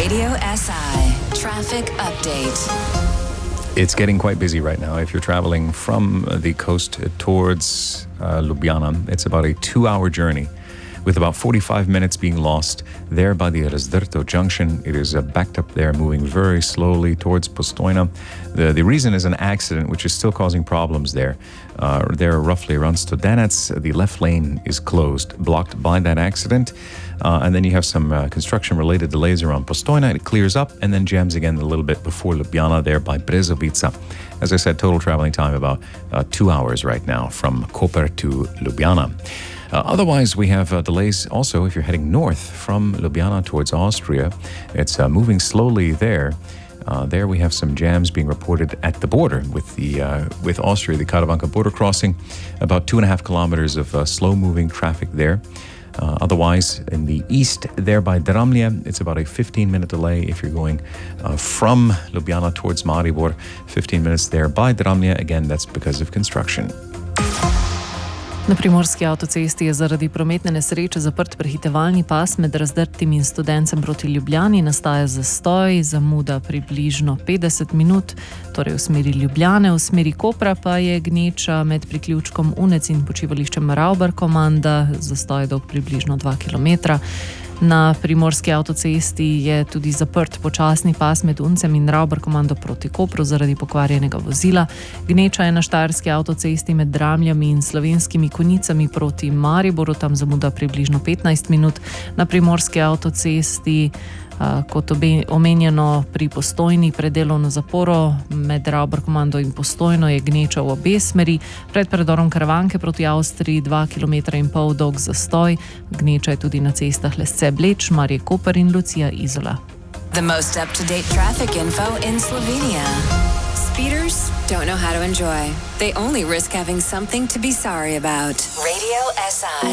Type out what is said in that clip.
Radio SI Traffic Update. It's getting quite busy right now. If you're traveling from the coast towards Ljubljana, it's about a 2-hour journey with about 45 minutes being lost there by the Razdrto junction. It is backed up there, moving very slowly towards Postojna. The reason is an accident, which is still causing problems there. There roughly around Studenac, the left lane is closed, blocked by that accident. And then you have some construction-related delays around Postojna. It clears up and then jams again a little bit before Ljubljana there by Brezovica. As I said, total traveling time about 2 hours right now from Koper to Ljubljana. Otherwise, we have delays also if you're heading north from Ljubljana towards Austria. It's moving slowly there. There we have some jams being reported at the border with Austria, the Karavanka border crossing. About 2.5 kilometers of slow-moving traffic there. Otherwise, in the east there by Dramlje, it's about a 15-minute delay if you're going from Ljubljana towards Maribor. 15 minutes there by Dramlje. Again, that's because of construction. Na primorski avtocesti je zaradi prometne nesreče zaprt prehitevalni pas med Razdrtim in Studencem proti Ljubljani. Nastaja zastoj, zamuda približno 50 minut, torej v smeri Ljubljane. V smeri Kopra pa je gneča med priključkom Unec in počivališčem Ravbar-Komanda. Zastoj je dolg približno 2 kilometra. Na primorski avtocesti je tudi zaprt počasni pas med Uncem in Ravbar-Komando proti Kopru zaradi pokvarjenega vozila. Gneča je na štajerski avtocesti med Dramljami in Slovenskimi Konjicami proti Mariboru, tam zamuda približno 15 minut. Na primorski avtocesti, kot omenjeno pri Postojni, predelovno zaporo med Ravbar-Komando in Postojno je gneča v obe smeri. Pred predorom Karavanke proti Avstriji 2,5 km dolg zastoj. Gneča je tudi na cestah Lesce-Bleč, Marje-Koper in Lucija-Izola. The most up-to-date traffic info in Slovenia. Speeders don't know how to enjoy. They only risk having something to be sorry about. Radio SI.